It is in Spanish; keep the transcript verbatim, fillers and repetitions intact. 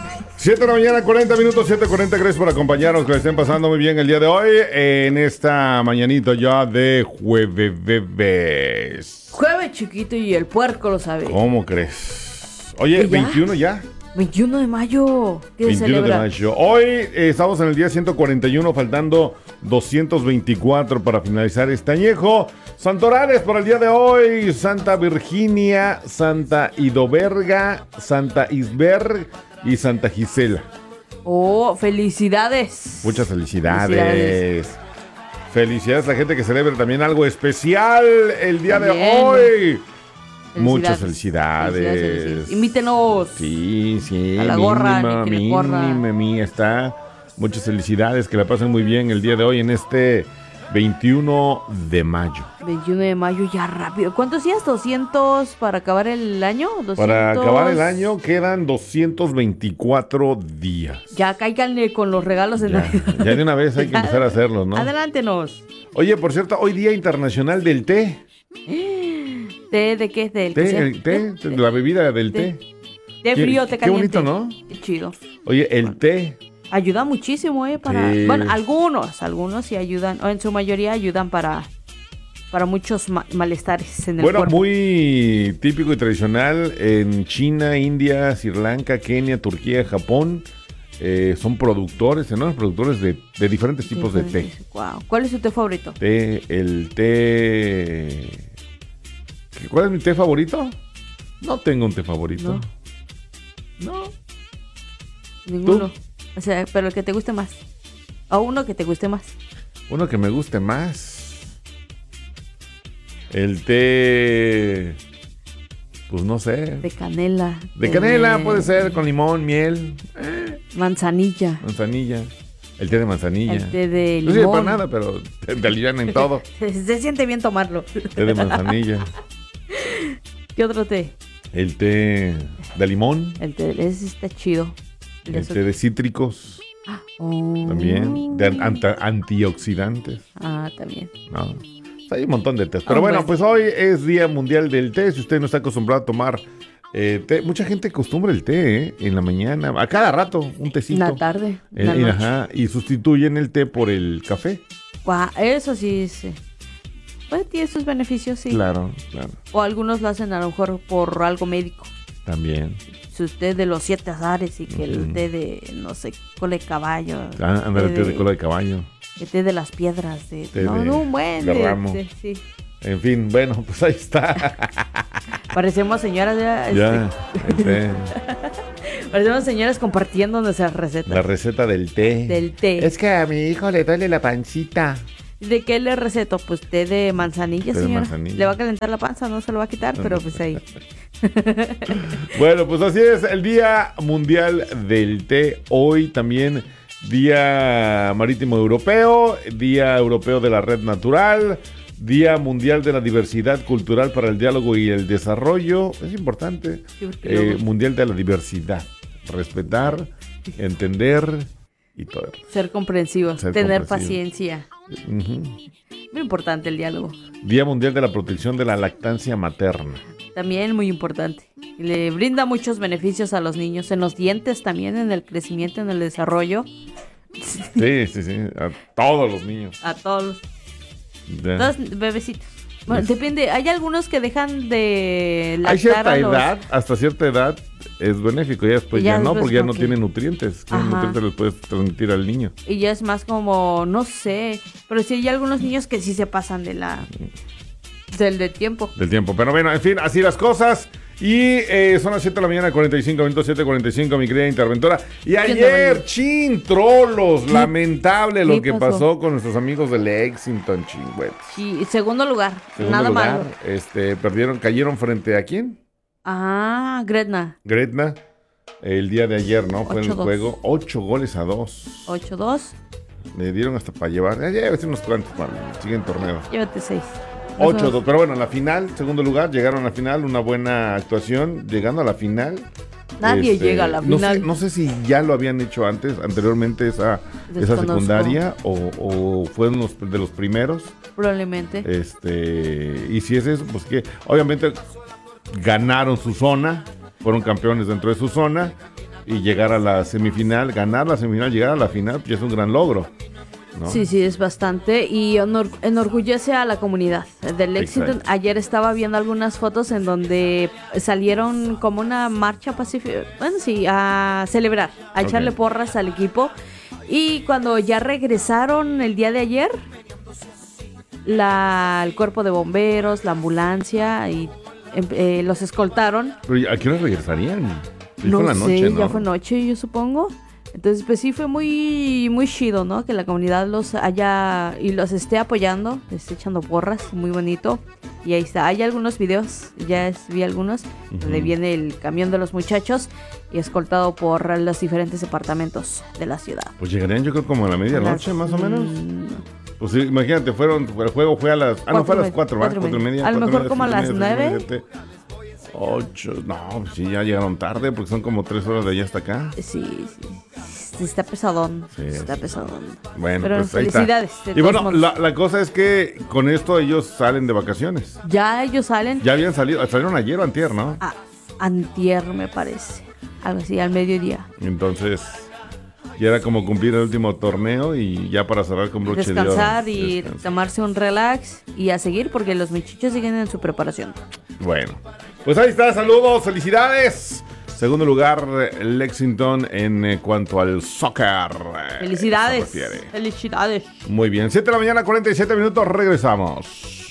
siete de la mañana, cuarenta minutos, siete cuarenta. Gracias por acompañarnos, que le estén pasando muy bien el día de hoy, en esta mañanita ya de jueves bebés. Jueves chiquito y el puerco lo sabe. ¿Cómo crees? Oye, ¿Ya? veintiuno ya. veintiuno de mayo. ¿Qué veintiuno celebra? de mayo. Hoy eh, estamos en el día ciento cuarenta y uno, faltando doscientos veinticuatro para finalizar este añejo. Santorales para el día de hoy: Santa Virginia, Santa Idoberga, Santa Isberg y Santa Gisela. Oh, felicidades. Muchas felicidades. Felicidades. Felicidades a la gente que celebra también algo especial el día También. de hoy. Felicidades. Muchas felicidades. Felicidades, felicidades. Invítenos. Sí, sí. A la gorra, mínima, ni que le corra. mínima, mía está. Muchas felicidades, que la pasen muy bien el día de hoy en este veintiuno de mayo. veintiuno de mayo, ya rápido. ¿Cuántos días? ¿doscientos para acabar el año? doscientos... Para acabar el año quedan doscientos veinticuatro días. Ya cáiganle con los regalos de Ya, Navidad. ya de una vez hay que empezar a hacerlo, ¿no? Adelántenos. Oye, por cierto, hoy Día Internacional del Té. ¿Té de qué? ¿Del que Té, sea? el té, la bebida del té. Té. Té frío, té Qué caliente. bonito, ¿no? Qué chido. Oye, el té. Ayuda muchísimo, ¿eh? Para... Sí. Bueno, algunos, algunos sí ayudan, o en su mayoría ayudan para, para muchos ma- malestares en el Bueno, cuerpo. muy típico y tradicional en China, India, Sri Lanka, Kenia, Turquía, Japón. Eh, son productores, enormes productores de, de diferentes tipos de té. Wow. ¿Cuál es su té favorito? Té, el té... ¿Cuál es mi té favorito? No tengo un té favorito. No. Ninguno. O sea, pero el que te guste más. O uno que te guste más. Uno que me guste más. El té... Pues no sé. De canela. De canela puede ser, con limón, miel, Manzanilla. manzanilla. El té de manzanilla. El té de No sirve para limón. nada, pero te, te alivian en todo. Se, se siente bien tomarlo. Té de manzanilla. ¿Qué otro té? El té de limón. El té, ese está chido. El de El té de cítricos. Oh. También. De anta- antioxidantes. Ah, también. No. Hay un montón de tés. Pero Oh, bueno, bueno. pues hoy es Día Mundial del Té. Si usted no está acostumbrado a tomar eh, té, mucha gente acostumbra el té eh, en la mañana, a cada rato, un tecito. En la tarde. Eh, En la y, noche. ajá, y sustituyen el té por el café. Guau, eso sí, sí. Pues tiene sus beneficios, sí. Claro, claro. O algunos lo hacen a lo mejor por algo médico. También. Su té de los siete azares y que el Ujú. té de, no sé, cola de caballo. Ah, anda el té de de- cola de caballo. El té de las piedras. De, Té no, de- no, un buen. de De, ramo. de- sí. En fin, bueno, pues ahí está. Parecemos señoras ya. Ya, el té. este, parecemos señoras compartiendo nuestras recetas. La receta del té. Del té. Es que a mi hijo le duele la pancita. ¿De qué le receto? Pues té de manzanilla, Té de señora. manzanilla. Le va a calentar la panza, no se lo va a quitar, pero pues ahí. Bueno, pues así es, el Día Mundial del Té. Hoy también Día Marítimo Europeo, Día Europeo de la Red Natural, Día Mundial de la Diversidad Cultural para el Diálogo y el Desarrollo. Es importante. Sí, porque Eh, luego- Mundial de la Diversidad. Respetar, entender y todo. Ser comprensivos, Ser tener comprensivos. paciencia. Ujú. Muy importante el diálogo. Día Mundial de la Protección de la Lactancia Materna. También muy importante. Le brinda muchos beneficios a los niños, en los dientes también, en el crecimiento, en el desarrollo, Sí, sí, sí. A todos los niños. a todos los Ya. todos bebecitos. Bueno, Es- depende, hay algunos que dejan de lactar Hay cierta a los... edad, hasta cierta edad es benéfico, ya después Y ya, ya no, después porque ya como no que- tiene nutrientes. ¿Qué Ajá. nutrientes les puedes transmitir al niño? Y ya es más como, no sé, pero sí hay algunos niños que sí se pasan de la... del de tiempo. Del tiempo. Pero bueno, en fin, así las cosas. Y eh, son las siete de la mañana, cuarenta y cinco minutos, siete cuarenta y cinco, mi querida interventora. Y ayer, onda? chin, trolos, ¿Qué- lamentable lo qué que pasó? pasó con nuestros amigos del Lexington, chingüetes. Y segundo lugar, Segundo nada lugar, malo. este, perdieron, cayeron frente a quién? Ah, Gretna, Gretna, el día de ayer, ¿no? Fue en el ocho dos. juego, ocho goles a dos. ocho dos, Le dieron hasta para llevar, ya llévese unos cuantos para el siguiente torneo. llévate seis. ocho dos, pero bueno, la final, segundo lugar, llegaron a la final, una buena actuación, llegando a la final. Nadie llega a la no final. sé, no sé si ya lo habían hecho antes, anteriormente esa, esa Desconozco. secundaria, o, o fueron los, de los primeros. Probablemente. Este, y si es eso, pues que obviamente ganaron su zona, fueron campeones dentro de su zona. y llegar a la semifinal, ganar la semifinal, llegar a la final, pues ya es un gran logro, ¿no? Sí, sí, es bastante y honor, enorgullece a la comunidad del Lexington. Exacto. Ayer estaba viendo algunas fotos en donde salieron como una marcha pacífica, bueno, sí, a celebrar, a Ok. echarle porras al equipo. Y cuando ya regresaron el día de ayer, la, el cuerpo de bomberos, la ambulancia y em, eh, los escoltaron. Pero ¿a qué hora regresarían? Sí, No fue en la sé, noche, ¿no? ya fue noche, yo supongo. Entonces, pues sí fue muy muy chido, ¿no? Que la comunidad los haya y los esté apoyando, les esté echando porras, muy bonito. Y ahí está, hay algunos videos, ya es- vi algunos, Ujú. donde viene el camión de los muchachos y escoltado por los diferentes departamentos de la ciudad. Pues llegarían yo creo como a la medianoche, Las- más o menos. mm, Pues sí, imagínate, fueron, el juego fue a las... Ah, no, fue a las cuatro, ¿verdad? cuatro y Cuatro y media. A lo cuatro y mejor media, como a cinco y las media, seis y nueve. media, siete, Ocho, no, pues sí, ya llegaron tarde porque son como tres horas de allá hasta acá. Sí, sí, sí, está pesadón, Sí, está sí. pesadón. Bueno, Pero pues ahí está. felicidades, de Y todos bueno, modos. la, la cosa es que con esto ellos salen de vacaciones. Ya ellos salen. Ya habían salido, salieron ayer o antier, ¿no? A, antier, me parece. Algo así, al mediodía. Entonces, ya era como cumplir el último torneo y ya para cerrar con broche de oro. Descansar y Descansar. tomarse un relax y a seguir porque los muchachos siguen en su preparación. Bueno, pues ahí está, saludos, felicidades. Segundo lugar, Lexington en eh, cuanto al soccer. eh, Felicidades. se refiere. Felicidades. Muy bien, siete de la mañana, cuarenta y siete minutos, regresamos.